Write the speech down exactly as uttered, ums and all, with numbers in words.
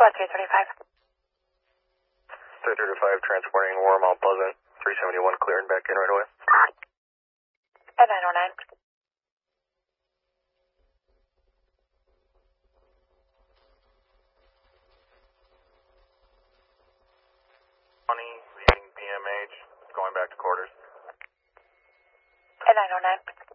three thirty-five. three thirty-five, transporting War Mount Pleasant, three seventy-one, clearing back in right away. At nine oh nine. twenty, leaving P M H, going back to quarters. At nine oh nine.